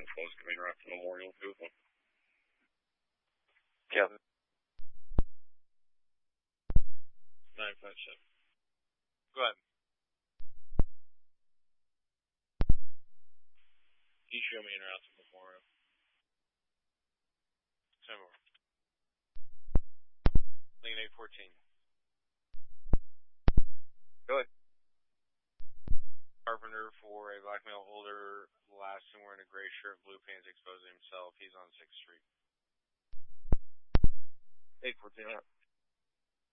close to main route to Memorial, 2-1. Yeah. 957. Go ahead. You show me en route to Memorial. 7 more. Lincoln 814. Go ahead. Carpenter for a black male older, last and wearing a gray shirt, blue pants, exposing himself. He's on 6th Street. 814 out.